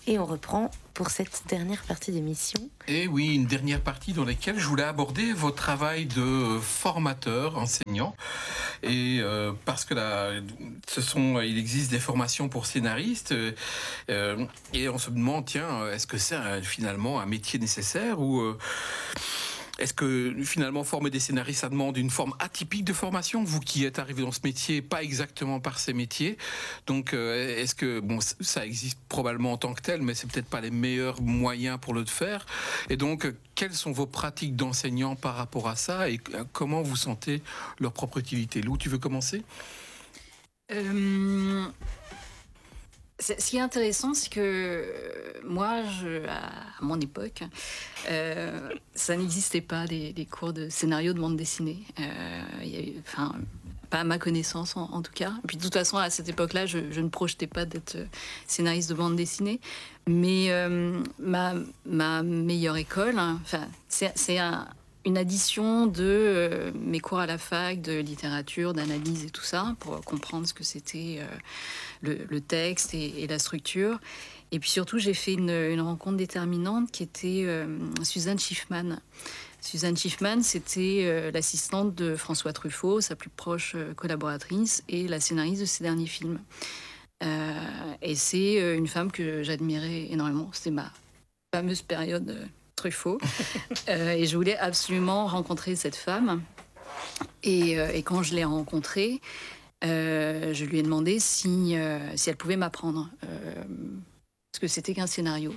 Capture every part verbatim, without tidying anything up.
Et on reprend pour cette dernière partie d'émission. Et oui, une dernière partie dans laquelle je voulais aborder votre travail de formateur, enseignant. Et euh, parce que là, ce sont, il existe des formations pour scénaristes. Euh, et on se demande, tiens, est-ce que c'est un, finalement un métier nécessaire ou... Euh, Est-ce que finalement former des scénaristes, ça demande une forme atypique de formation? Vous qui êtes arrivé dans ce métier, pas exactement par ces métiers. Donc euh, est-ce que, bon, ça existe probablement en tant que tel, mais c'est peut-être pas les meilleurs moyens pour le faire. Et donc, quelles sont vos pratiques d'enseignant par rapport à ça et comment vous sentez leur propre utilité? Lou, tu veux commencer? euh... Ce qui est intéressant, c'est que moi, je, à mon époque, euh, ça n'existait pas, les, les cours de scénario de bande dessinée. Euh, il y avait, enfin, pas à ma connaissance, en, en tout cas. Et puis, de toute façon, à cette époque-là, je, je ne projetais pas d'être scénariste de bande dessinée. Mais euh, ma, ma meilleure école, hein, enfin, c'est, c'est un... une addition de euh, mes cours à la fac, de littérature, d'analyse et tout ça, pour comprendre ce que c'était euh, le, le texte et, et la structure. Et puis surtout, j'ai fait une, une rencontre déterminante qui était euh, Suzanne Schiffman. Suzanne Schiffman, c'était euh, l'assistante de François Truffaut, sa plus proche euh, collaboratrice, et la scénariste de ses derniers films. Euh, et c'est euh, une femme que j'admirais énormément. C'était ma fameuse période... Euh, Truffaut. euh, et je voulais absolument rencontrer cette femme. Et, euh, et quand je l'ai rencontrée, euh, je lui ai demandé si, euh, si elle pouvait m'apprendre. Euh, parce que c'était qu'un scénario.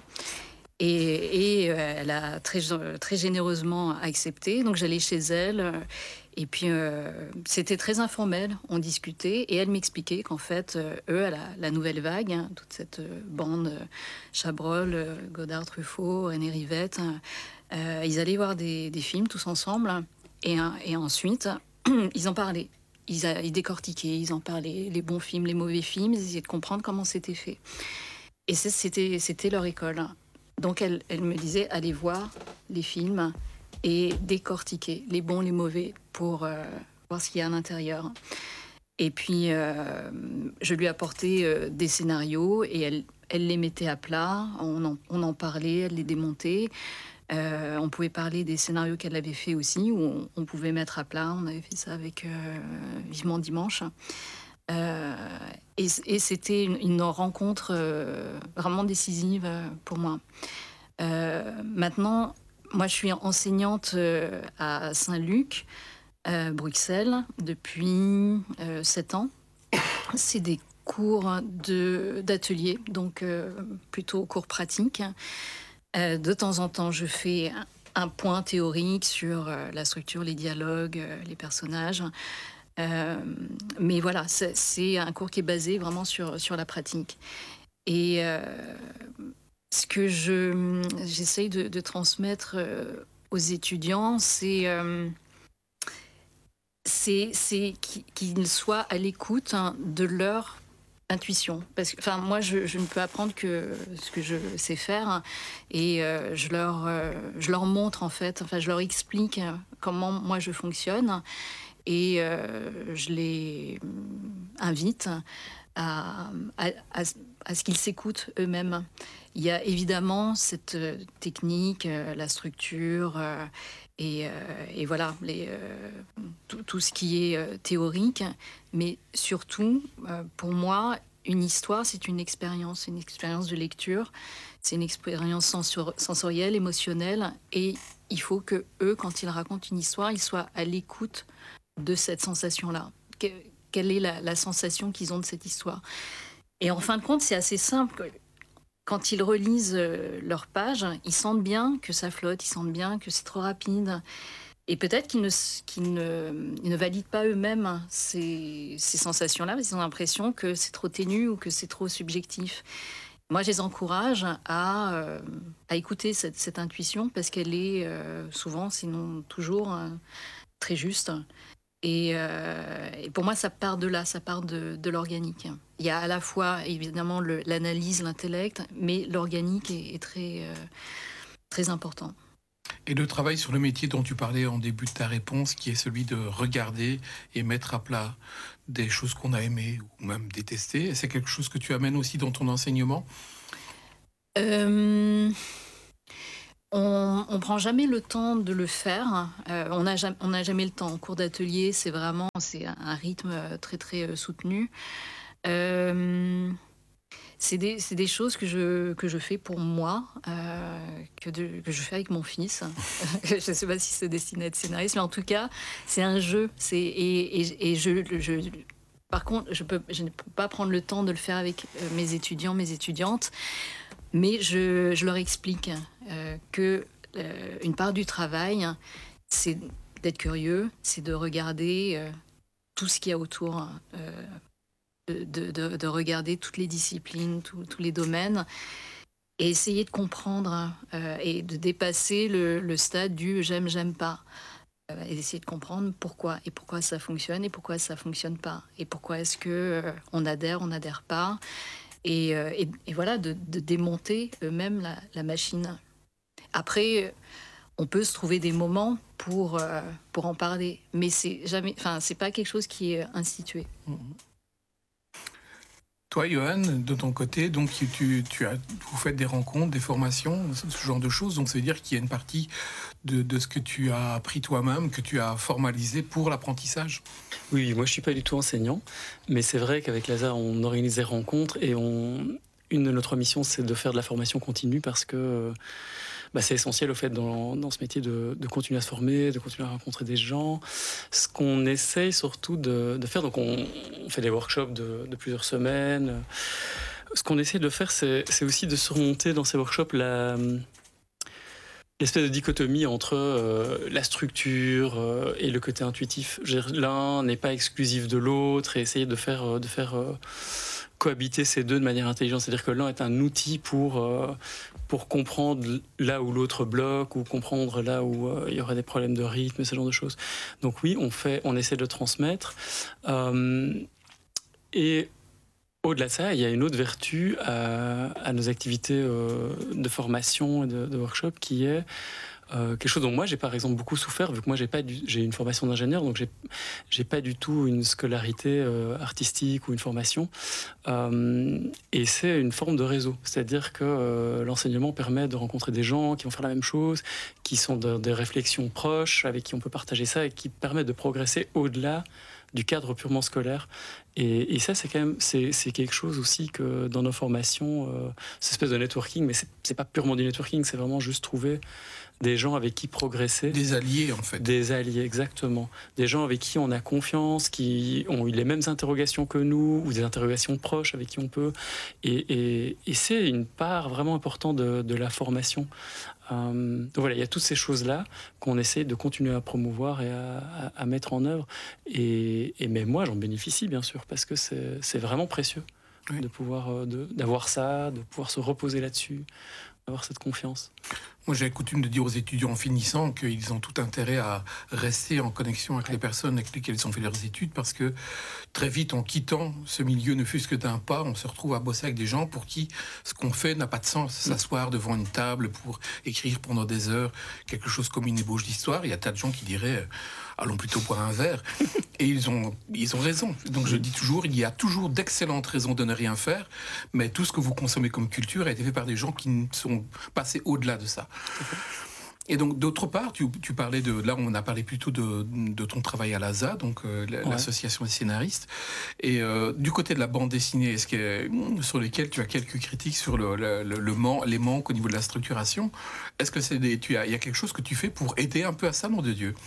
Et, et euh, elle a très, très généreusement accepté. Donc j'allais chez elle. Et puis euh, c'était très informel. On discutait. Et elle m'expliquait qu'en fait, euh, eux, à la, la nouvelle vague, hein, toute cette euh, bande euh, Chabrol, euh, Godard, Truffaut, René Rivette, euh, ils allaient voir des, des films tous ensemble. Et, et ensuite, ils en parlaient. Ils, ils décortiquaient, ils en parlaient. Les bons films, les mauvais films. Ils essayaient de comprendre comment c'était fait. Et c'était, c'était leur école. Donc elle, elle me disait, allez voir les films et décortiquer les bons, les mauvais pour euh, voir ce qu'il y a à l'intérieur. Et puis, euh, je lui apportais euh, des scénarios et elle, elle les mettait à plat. On en, on en parlait, elle les démontait. Euh, on pouvait parler des scénarios qu'elle avait fait aussi, où on, on pouvait mettre à plat. On avait fait ça avec euh, Vivement Dimanche. Euh, et, et c'était une, une rencontre euh, vraiment décisive pour moi. Euh, maintenant, moi, je suis enseignante euh, à Saint-Luc, euh, Bruxelles, depuis euh, sept ans. C'est des cours de, d'atelier, donc euh, plutôt cours pratiques. Euh, de temps en temps, je fais un, un point théorique sur euh, la structure, les dialogues, euh, les personnages. Euh, mais voilà, c'est, c'est un cours qui est basé vraiment sur, sur la pratique. Et euh, ce que je, j'essaye de, de transmettre euh, aux étudiants, c'est, euh, c'est, c'est qu'ils soient à l'écoute hein, de leur intuition. Parce que, enfin, moi, je, je ne peux apprendre que ce que je sais faire hein, et euh, je, leur, euh, je leur montre, en fait, enfin, je leur explique comment moi je fonctionne. Et euh, je les invite à, à, à, à ce qu'ils s'écoutent eux-mêmes. Il y a évidemment cette technique, euh, la structure euh, et, euh, et voilà, les, euh, tout, tout ce qui est euh, théorique. Mais surtout, euh, pour moi, une histoire, c'est une expérience, une expérience de lecture. C'est une expérience sensor- sensorielle, émotionnelle. Et il faut que eux, quand ils racontent une histoire, ils soient à l'écoute de cette sensation-là. Que, quelle est la, la sensation qu'ils ont de cette histoire? Et en fin de compte, c'est assez simple. Quand ils relisent euh, leur page, ils sentent bien que ça flotte, ils sentent bien que c'est trop rapide. Et peut-être qu'ils ne, qu'ils ne, ils ne valident pas eux-mêmes ces, ces sensations-là, parce qu'ils ont l'impression que c'est trop ténu ou que c'est trop subjectif. Moi, je les encourage à, euh, à écouter cette, cette intuition, parce qu'elle est euh, souvent, sinon toujours, euh, très juste. Et, euh, et pour moi, ça part de là, ça part de, de l'organique. Il y a à la fois, évidemment, le, l'analyse, l'intellect, mais l'organique est, est très, euh, très important. Et le travail sur le métier dont tu parlais en début de ta réponse, qui est celui de regarder et mettre à plat des choses qu'on a aimées ou même détestées, c'est quelque chose que tu amènes aussi dans ton enseignement ? Euh, On ne prend jamais le temps de le faire. Euh, on n'a jamais, on n'a jamais le temps. En cours d'atelier, c'est vraiment c'est un, un rythme très très euh, soutenu. Euh, c'est des, c'est des choses que je, que je fais pour moi, euh, que, de, que je fais avec mon fils. Je ne sais pas si c'est destiné à être scénariste, mais en tout cas, c'est un jeu. C'est, et et, et je, je, par contre, je, peux, je ne peux pas prendre le temps de le faire avec mes étudiants, mes étudiantes. Mais je, je leur explique euh, que euh, une part du travail, c'est d'être curieux, c'est de regarder euh, tout ce qu'il y a autour, euh, de, de, de regarder toutes les disciplines, tout, tous les domaines, et essayer de comprendre euh, et de dépasser le, le stade du j'aime, j'aime pas. Euh, et d'essayer de comprendre pourquoi, et pourquoi ça fonctionne, et pourquoi ça fonctionne pas, et pourquoi est-ce que euh, on adhère, on n'adhère pas. Et, euh, et, et voilà, de, de démonter eux-mêmes la, la machine. Après, on peut se trouver des moments pour, euh, pour en parler, mais c'est jamais, enfin, c'est pas quelque chose qui est institué. Mmh. Toi, Johan, de ton côté, donc tu, tu as, vous faites des rencontres, des formations, ce genre de choses. Donc ça veut dire qu'il y a une partie de, de ce que tu as appris toi-même, que tu as formalisé pour l'apprentissage. Oui, moi je suis pas du tout enseignant, mais c'est vrai qu'avec Lazare, on organise des rencontres et on... une de notre mission, c'est de faire de la formation continue parce que bah, c'est essentiel au fait dans, dans ce métier de, de continuer à se former, de continuer à rencontrer des gens. Ce qu'on essaye surtout de, de faire, donc on, on fait des workshops de, de plusieurs semaines. Ce qu'on essaie de faire, c'est, c'est aussi de surmonter dans ces workshops la, l'espèce de dichotomie entre euh, la structure euh, et le côté intuitif. L'un n'est pas exclusif de l'autre et essayer de faire, de faire euh, cohabiter ces deux de manière intelligente. C'est-à-dire que l'un est un outil pour, euh, pour comprendre là où l'autre bloque ou comprendre là où euh, il y aurait des problèmes de rythme, ce genre de choses. Donc oui, on, fait, on essaie de le transmettre. Euh, et au-delà de ça, il y a une autre vertu à, à nos activités euh, de formation et de, de workshop qui est euh, quelque chose dont moi j'ai par exemple beaucoup souffert, vu que moi j'ai pas du, j'ai une formation d'ingénieur, donc j'ai j'ai pas du tout une scolarité euh, artistique ou une formation, euh, et c'est une forme de réseau, c'est-à-dire que euh, l'enseignement permet de rencontrer des gens qui vont faire la même chose, qui sont dans des réflexions proches, avec qui on peut partager ça et qui permettent de progresser au-delà du cadre purement scolaire. Et, et ça, c'est quand même c'est, c'est quelque chose aussi que dans nos formations, euh, cette espèce de networking, mais c'est, c'est pas purement du networking, c'est vraiment juste trouver des gens avec qui progresser. Des alliés, en fait. Des alliés, exactement. Des gens avec qui on a confiance, qui ont eu les mêmes interrogations que nous, ou des interrogations proches avec qui on peut. Et, et, et c'est une part vraiment importante de, de la formation. Euh, donc voilà, il y a toutes ces choses-là qu'on essaie de continuer à promouvoir et à, à, à mettre en œuvre. Et, et mais moi, j'en bénéficie, bien sûr, parce que c'est, c'est vraiment précieux oui. de pouvoir, de, d'avoir ça, de pouvoir se reposer là-dessus, d'avoir cette confiance. Moi, j'ai coutume de dire aux étudiants en finissant qu'ils ont tout intérêt à rester en connexion avec les personnes avec lesquelles ils ont fait leurs études, parce que très vite, en quittant ce milieu, ne fût-ce que d'un pas, on se retrouve à bosser avec des gens pour qui ce qu'on fait n'a pas de sens. S'asseoir devant une table pour écrire pendant des heures quelque chose comme une ébauche d'histoire, il y a tas de gens qui diraient « allons plutôt boire un verre ». Et ils ont, ils ont raison. Donc je dis toujours, il y a toujours d'excellentes raisons de ne rien faire, mais tout ce que vous consommez comme culture a été fait par des gens qui sont passés au-delà de ça. Et donc, d'autre part, tu, tu parlais de... Là, on a parlé plutôt de, de ton travail à l'A S A, donc euh, l'association ouais. des scénaristes. Et euh, du côté de la bande dessinée, est-ce que, sur lesquels tu as quelques critiques sur le, le, le, le man, les manques au niveau de la structuration, est-ce que c'est des, tu as, il y a quelque chose que tu fais pour aider un peu à ça, nom de Dieu?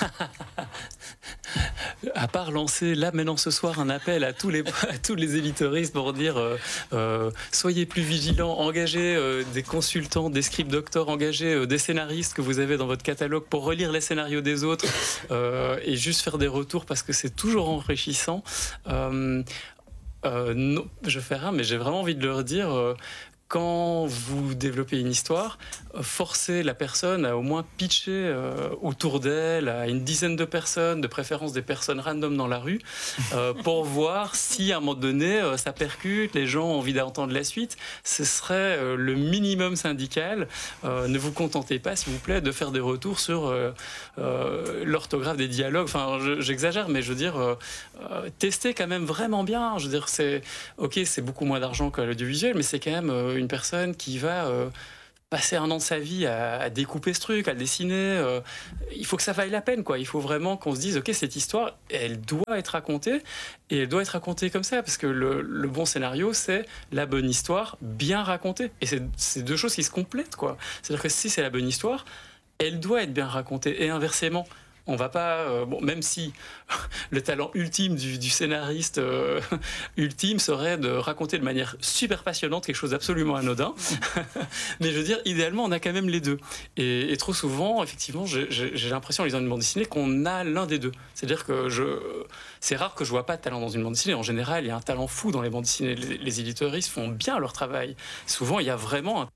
À part lancer là maintenant ce soir un appel à tous les, à tous les éditoristes pour dire euh, euh, soyez plus vigilants, engagez euh, des consultants, des script doctors, engagez euh, des scénaristes que vous avez dans votre catalogue pour relire les scénarios des autres euh, et juste faire des retours parce que c'est toujours enrichissant. Euh, euh, non, je fais rien, mais j'ai vraiment envie de leur dire... Euh, quand vous développez une histoire, forcez la personne à au moins pitcher euh, autour d'elle à une dizaine de personnes, de préférence des personnes random dans la rue, euh, pour voir si à un moment donné euh, ça percute, les gens ont envie d'entendre la suite. Ce serait euh, le minimum syndical. Euh, ne vous contentez pas, s'il vous plaît, de faire des retours sur euh, euh, l'orthographe des dialogues. Enfin, je, j'exagère, mais je veux dire, euh, euh, testez quand même vraiment bien. Je veux dire, c'est ok, c'est beaucoup moins d'argent qu'à l'audiovisuel, mais c'est quand même euh, une une personne qui va euh, passer un an de sa vie à, à découper ce truc, à le dessiner. Euh, il faut que ça vaille la peine, quoi. Il faut vraiment qu'on se dise, ok, cette histoire, elle doit être racontée, et elle doit être racontée comme ça, parce que le, le bon scénario, c'est la bonne histoire bien racontée. Et c'est, c'est deux choses qui se complètent, quoi. C'est-à-dire que si c'est la bonne histoire, elle doit être bien racontée, et inversement. On va pas, euh, bon, même si le talent ultime du, du scénariste euh, ultime serait de raconter de manière super passionnante quelque chose d'absolument anodin, mais je veux dire, idéalement, on a quand même les deux. Et, et trop souvent, effectivement, j'ai, j'ai l'impression en lisant une bande dessinée qu'on a l'un des deux. C'est-à-dire que je, c'est rare que je vois pas de talent dans une bande dessinée. En général, il y a un talent fou dans les bandes dessinées. Les, les éditeuristes font bien leur travail. Souvent, il y a vraiment un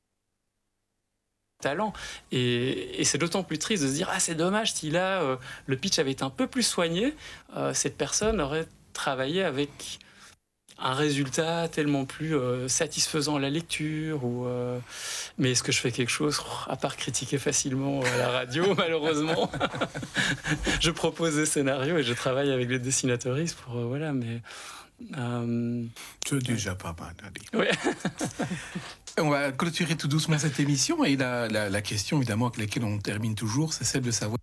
talent, et, et c'est d'autant plus triste de se dire ah c'est dommage, si là euh, le pitch avait été un peu plus soigné, euh, cette personne aurait travaillé avec un résultat tellement plus euh, satisfaisant à la lecture, ou euh... mais est-ce que je fais quelque chose à part critiquer facilement à la radio? Malheureusement je propose des scénarios et je travaille avec les dessinateuristes pour euh, voilà, mais euh... c'est déjà pas mal, allez. Ouais. On va clôturer tout doucement cette émission, et la, la, la question évidemment avec laquelle on termine toujours, c'est celle de savoir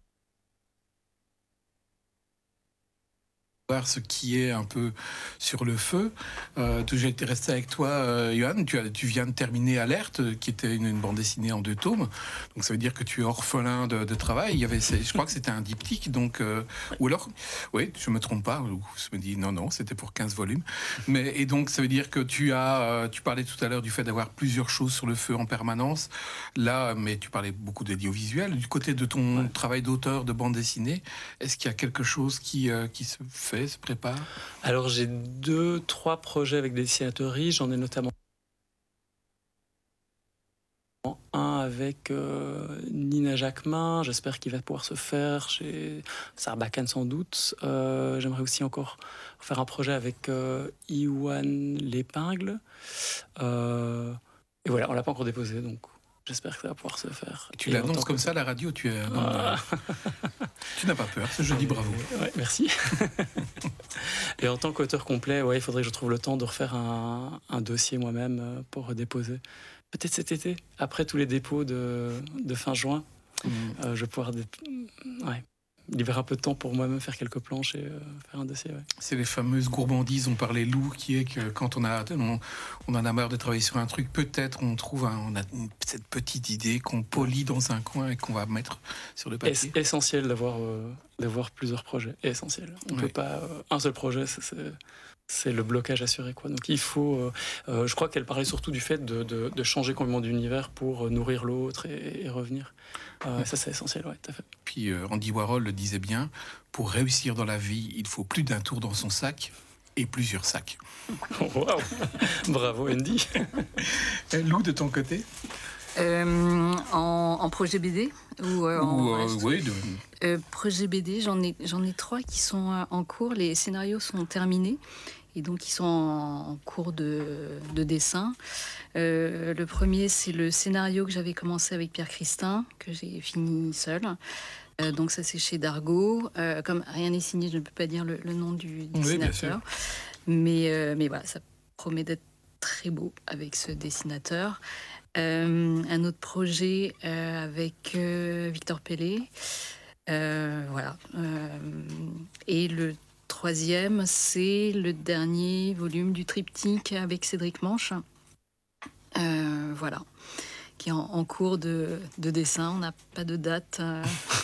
ce qui est un peu sur le feu. Euh, j'ai été resté avec toi, euh, Johan. Tu, as, tu viens de terminer Alerte, qui était une, une bande dessinée en deux tomes. Donc ça veut dire que tu es orphelin de, de travail. Il y avait, je crois que c'était un diptyque. Donc, euh, ou alors, oui, je me trompe pas. Je me dis non, non, c'était pour quinze volumes. Mais, et donc ça veut dire que tu as, euh, tu parlais tout à l'heure du fait d'avoir plusieurs choses sur le feu en permanence. Là, mais tu parlais beaucoup d'audiovisuel. Du côté de ton ouais. travail d'auteur de bande dessinée, est-ce qu'il y a quelque chose qui, euh, qui se fait, se prépare? Alors j'ai deux, trois projets avec des dessinateuries. J'en ai notamment un avec euh, Nina Jacquemin. J'espère qu'il va pouvoir se faire chez Sarbacane sans doute. Euh, j'aimerais aussi encore faire un projet avec euh, Iwan L'Épingle. Euh, et voilà, on l'a pas encore déposé, donc j'espère que ça va pouvoir se faire. Et tu l'annonces comme ça à la radio, tu es... Ah. Tu n'as pas peur, ce jeudi, bravo. Ouais, merci. Et en tant qu'auteur complet, ouais, il faudrait que je trouve le temps de refaire un, un dossier moi-même pour redéposer. Peut-être cet été, après tous les dépôts de, de fin juin, mmh. euh, je vais pouvoir dé... ouais, libérer un peu de temps pour moi-même faire quelques planches et euh, faire un dossier. Ouais. C'est les fameuses gourmandises, on parlait loup, qui est que quand on, a, on, on en a marre de travailler sur un truc, peut-être on trouve un, on a une, cette petite idée qu'on polit dans un coin et qu'on va mettre sur le papier. C'est essentiel d'avoir, euh, d'avoir plusieurs projets, essentiel. On ne ouais. peut pas... Euh, un seul projet, c'est... c'est... c'est le blocage assuré, quoi. Donc il faut... Euh, euh, je crois qu'elle parlait surtout du fait de, de, de changer complètement d'univers pour nourrir l'autre et, et revenir. Euh, ouais. Ça, c'est essentiel, ouais, tout à fait. Puis euh, Andy Warhol le disait bien, pour réussir dans la vie, il faut plus d'un tour dans son sac et plusieurs sacs. Waouh. Bravo, Andy. Lou, de ton côté? Euh, en, en projet B D ou, euh, ou en euh, oui, de... euh, projet B D, j'en ai, j'en ai trois qui sont en cours. Les scénarios sont terminés et donc ils sont en, en cours de, de dessin. Euh, le premier, c'est le scénario que j'avais commencé avec Pierre Christin, que j'ai fini seul. Euh, donc ça, c'est chez Dargaud. Euh, comme rien n'est signé, je ne peux pas dire le, le nom du dessinateur. Oui, mais, euh, mais voilà, ça promet d'être très beau avec ce dessinateur. Euh, un autre projet euh, avec euh, Victor Pellet. Euh, voilà. Euh, et le troisième, c'est le dernier volume du triptyque avec Cédric Manche. Euh, voilà. Qui est en, en cours de, de dessin. On n'a pas de date. Euh...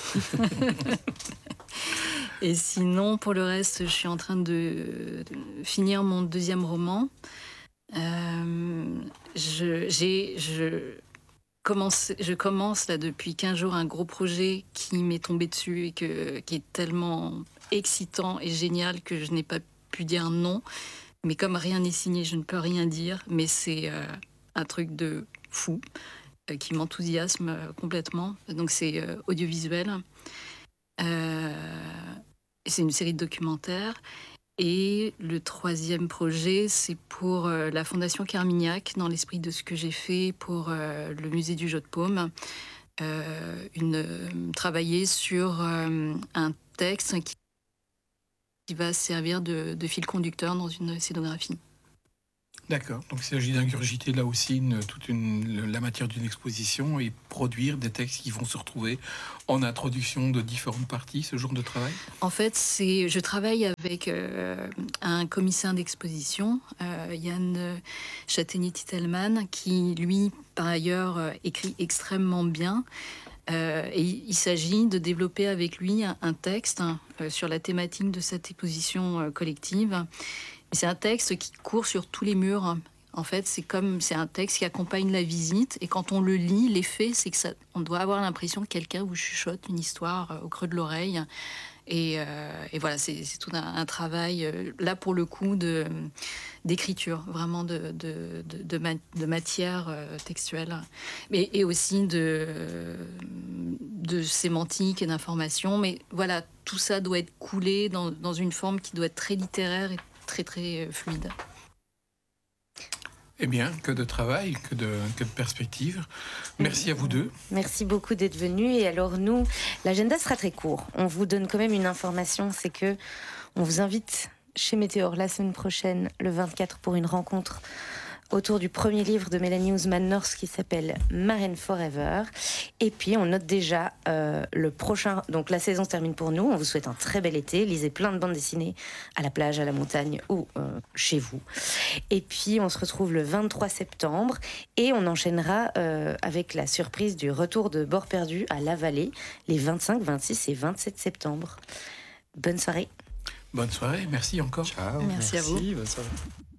Et sinon, pour le reste, je suis en train de, de finir mon deuxième roman. Euh, je, j'ai, je, commence, je commence là depuis quinze jours un gros projet qui m'est tombé dessus et que, qui est tellement excitant et génial que je n'ai pas pu dire non. Mais comme rien n'est signé, je ne peux rien dire. Mais c'est euh, un truc de fou euh, qui m'enthousiasme euh, complètement. Donc c'est euh, audiovisuel. Euh, c'est une série de documentaires. Et le troisième projet, c'est pour euh, la Fondation Carmignac, dans l'esprit de ce que j'ai fait pour euh, le musée du Jeu de Paume, euh, une, euh, travailler sur euh, un texte qui, qui va servir de, de fil conducteur dans une scénographie. D'accord, donc il s'agit d'ingurgiter là aussi une, toute une, la matière d'une exposition et produire des textes qui vont se retrouver en introduction de différentes parties, ce genre de travail? En fait, c'est, je travaille avec euh, un commissaire d'exposition, euh, Yann Châtaignier-Titelman, qui lui, par ailleurs, euh, écrit extrêmement bien. Euh, et il s'agit de développer avec lui un, un texte euh, sur la thématique de cette exposition euh, collective. C'est un texte qui court sur tous les murs. En fait, c'est comme c'est un texte qui accompagne la visite. Et quand on le lit, l'effet, c'est que ça, on doit avoir l'impression que quelqu'un vous chuchote une histoire euh, au creux de l'oreille. Et, euh, et voilà, c'est, c'est tout un, un travail, euh, là pour le coup, de, d'écriture, vraiment de, de, de, de, ma, de matière euh, textuelle, mais, et aussi de, de sémantique et d'information. Mais voilà, tout ça doit être coulé dans, dans une forme qui doit être très littéraire et très très euh, fluide. Eh bien, que de travail, que de, que de perspectives. Merci à vous deux. Merci beaucoup d'être venus. Et alors nous, l'agenda sera très court. On vous donne quand même une information, c'est que on vous invite chez Météor la semaine prochaine, le vingt-quatre, pour une rencontre autour du premier livre de Mélanie Ousmane-Norsk qui s'appelle Marraine Forever. Et puis on note déjà euh, le prochain, donc la saison se termine pour nous, on vous souhaite un très bel été, lisez plein de bandes dessinées à la plage, à la montagne ou euh, chez vous. Et puis on se retrouve le vingt-trois septembre et on enchaînera euh, avec la surprise du retour de Bord Perdu à La Vallée les vingt-cinq, vingt-six et vingt-sept septembre. Bonne soirée. Bonne soirée, merci encore. Ciao. Merci, merci à vous. Bonne soirée.